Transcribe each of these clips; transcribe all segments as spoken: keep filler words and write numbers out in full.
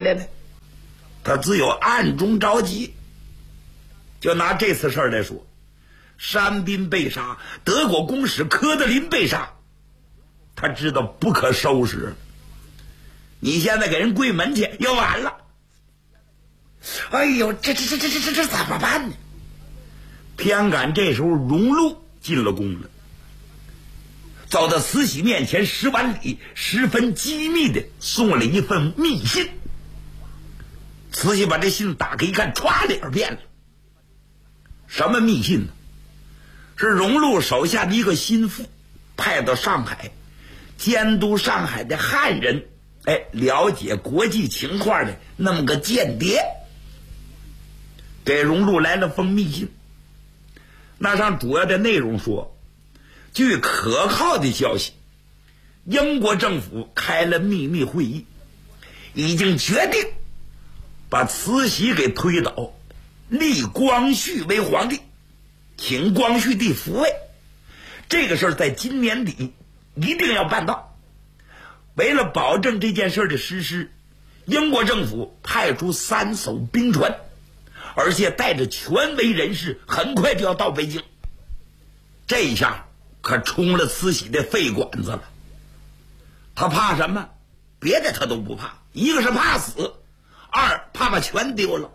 来呢？他只有暗中着急。就拿这次事儿来说，山宾被杀，德国公使科德林被杀，他知道不可收拾。你现在给人跪门去，又完了。哎呦，这这这这这这这怎么办呢？偏赶这时候荣禄进了宫了，走到慈禧面前十万里，十分机密的送了一份密信。慈禧把这信打开一看，歘，脸变了。什么密信呢？是荣禄手下的一个心腹派到上海监督上海的汉人，哎，了解国际情况的那么个间谍，给荣禄来了封密信。那上主要的内容说，据可靠的消息，英国政府开了秘密会议，已经决定把慈禧给推倒，立光绪为皇帝，请光绪帝复位。这个事儿在今年底一定要办到。为了保证这件事的实施，英国政府派出三艘兵船，而且带着权威人士，很快就要到北京。这一下可冲了慈禧的肺管子了。他怕什么？别的他都不怕，一个是怕死，二怕把权丢了。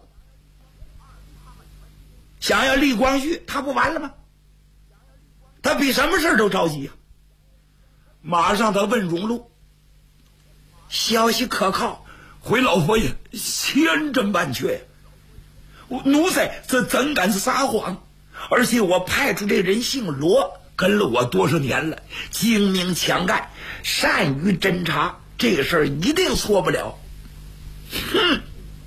想要立光绪，他不完了吗？他比什么事都着急呀、啊！马上他问荣禄，消息可靠？回老佛爷，千真万确。奴才这怎敢是撒谎？而且我派出这人姓罗，跟了我多少年了，精明强干，善于侦查，这个事儿一定错不了。哼！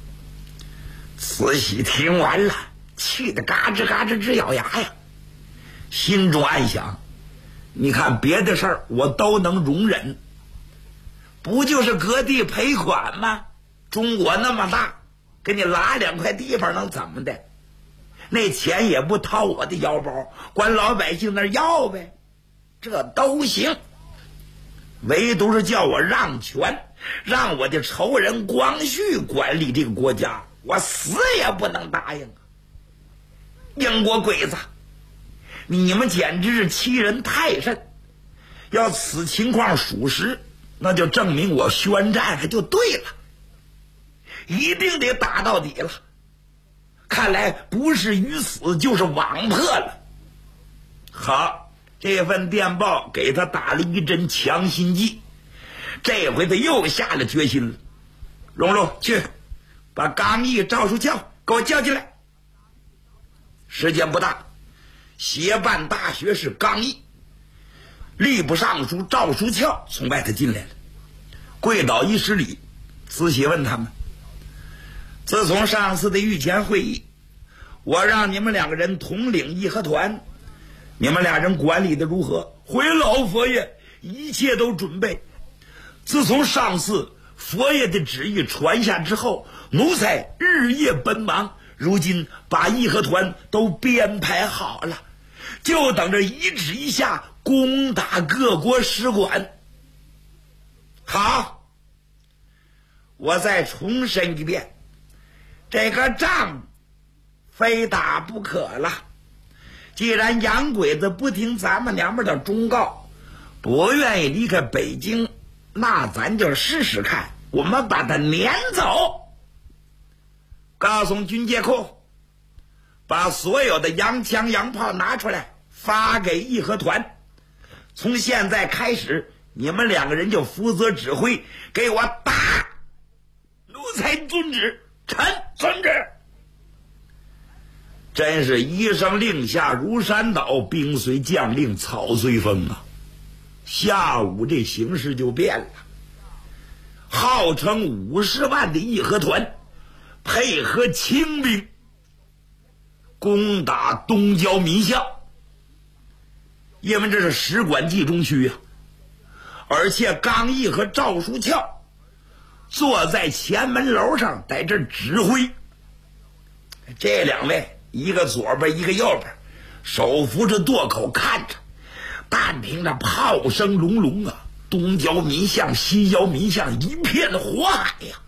慈禧听完了，气得嘎吱嘎吱直咬牙呀，心中暗想：你看别的事儿我都能容忍，不就是割地赔款吗？中国那么大，给你拉两块地方能怎么的？那钱也不掏我的腰包，管老百姓那要呗，这都行。唯独是叫我让权，让我的仇人光绪管理这个国家，我死也不能答应啊！英国鬼子，你们简直是欺人太甚！要此情况属实，那就证明我宣战还就对了，一定得打到底了。看来不是鱼死就是网破了。好，这份电报给他打了一针强心剂，这回他又下了决心了。荣禄，去把刚毅、赵书翘给我叫进来。时间不大，协办大学士刚毅、吏部尚书赵书翘从外头进来了，跪倒一施礼。慈禧问他们，自从上次的御前会议，我让你们两个人统领义和团，你们俩人管理的如何？回老佛爷，一切都准备。自从上次佛爷的旨意传下之后，奴才日夜奔忙，如今把义和团都编排好了，就等着一旨一下攻打各国使馆。好，我再重申一遍，这个仗非打不可了。既然洋鬼子不听咱们娘们的忠告，不愿意离开北京，那咱就试试看，我们把他撵走。告诉军械库，把所有的洋枪洋炮拿出来，发给义和团。从现在开始，你们两个人就负责指挥，给我打！奴才遵旨，臣遵旨。真是一声令下如山倒，兵随将令草随风啊！下午这形势就变了，号称五十万的义和团配合清兵攻打东郊民巷，因为这是使馆集中区啊，而且刚毅和赵书翘坐在前门楼上在这指挥，这两位一个左边一个右边，手扶着垛口看着，但听着炮声隆隆啊，东郊民巷西郊民巷一片火海呀、啊。